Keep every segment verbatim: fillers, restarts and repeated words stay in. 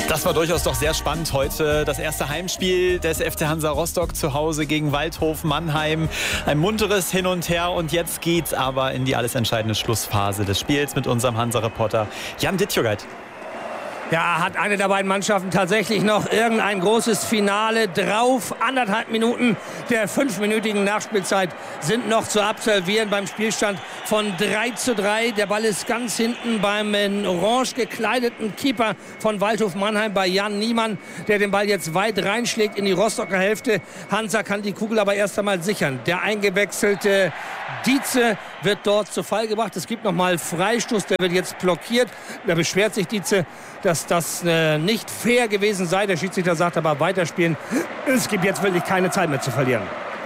Das war durchaus doch sehr spannend heute. Das erste Heimspiel des F C Hansa Rostock zu Hause gegen Waldhof Mannheim. Ein munteres Hin und Her und jetzt geht's aber in die alles entscheidende Schlussphase des Spiels mit unserem Hansa-Reporter Jan Dittjogait. Ja, hat eine der beiden Mannschaften tatsächlich noch irgendein großes Finale drauf? Anderthalb Minuten der fünfminütigen Nachspielzeit sind noch zu absolvieren beim Spielstand von drei zu drei. Der Ball ist ganz hinten beim in orange gekleideten Keeper von Waldhof Mannheim, bei Jan Niemann, der den Ball jetzt weit reinschlägt in die Rostocker Hälfte. Hansa kann die Kugel aber erst einmal sichern. Der eingewechselte Dietze wird dort zu Fall gebracht. Es gibt nochmal Freistoß, der wird jetzt blockiert. Da beschwert sich Dietze, dass das äh, nicht fair gewesen sei. Der Schiedsrichter sagt aber weiterspielen. Es gibt jetzt wirklich keine Zeit mehr zu verlieren.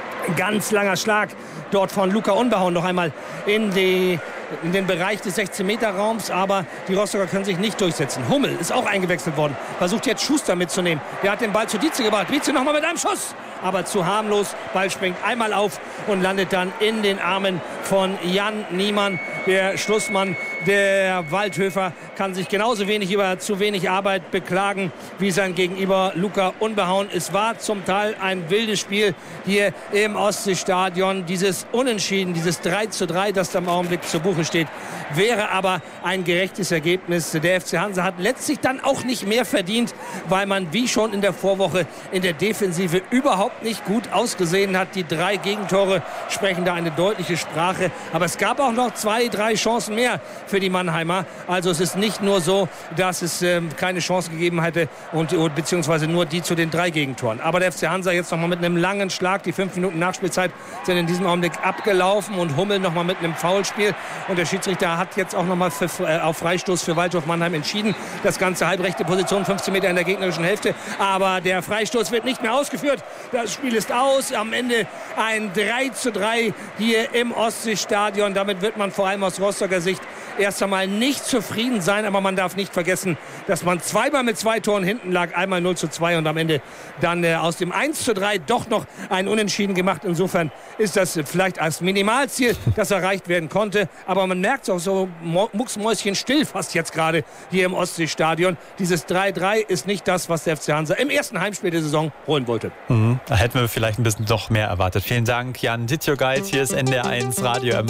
Ganz langer Schlag dort von Luca Unbehauen noch einmal in, die, in den Bereich des sechzehn-Meter-Raums. Aber die Rostocker können sich nicht durchsetzen. Hummel ist auch eingewechselt worden. Versucht jetzt Schuster mitzunehmen. Der hat den Ball zu Dietze gebracht. Dietze nochmal mit einem Schuss. Aber zu harmlos. Ball springt einmal auf und landet dann in den Armen von Jan Niemann. Der Schlussmann der Waldhöfer kann sich genauso wenig über zu wenig Arbeit beklagen wie sein Gegenüber Luca Unbehauen. Es war zum Teil ein wildes Spiel hier im Ostseestadion. Dieses Unentschieden, dieses drei zu drei, das da im Augenblick zu Buche steht, wäre aber ein gerechtes Ergebnis. Der F C Hansa hat letztlich dann auch nicht mehr verdient, weil man wie schon in der Vorwoche in der Defensive überhaupt nicht gut ausgesehen hat. Die drei Gegentore sprechen da eine deutliche Sprache. Aber es gab auch noch zwei, drei Chancen mehr für die Mannheimer. Also es ist nicht nur so, dass es ähm, keine Chance gegeben hätte und, und beziehungsweise nur die zu den drei Gegentoren. Aber der F C Hansa jetzt nochmal mit einem langen Schlag. Die fünf Minuten Nachspielzeit sind in diesem Augenblick abgelaufen und Hummel nochmal mit einem Foulspiel. Und der Schiedsrichter hat jetzt auch nochmal äh, auf Freistoß für Waldhof Mannheim entschieden. Das Ganze halbrechte Position, fünfzehn Meter in der gegnerischen Hälfte. Aber der Freistoß wird nicht mehr ausgeführt. Das Spiel ist aus. Am Ende ein drei zu drei hier im Ostseestadion. Damit wird man vor allem aus Rostocker Sicht erst einmal nicht zufrieden sein, aber man darf nicht vergessen, dass man zweimal mit zwei Toren hinten lag, einmal null zu zwei und am Ende dann äh, aus dem eins zu drei doch noch ein Unentschieden gemacht. Insofern ist das vielleicht als Minimalziel, das erreicht werden konnte, aber man merkt es auch so mucksmäuschen still fast jetzt gerade hier im Ostseestadion. Dieses drei drei ist nicht das, was der F C Hansa im ersten Heimspiel der Saison holen wollte. Mhm. Da hätten wir vielleicht ein bisschen doch mehr erwartet. Vielen Dank, Jan Dittjogait. Hier ist N D R eins Radio.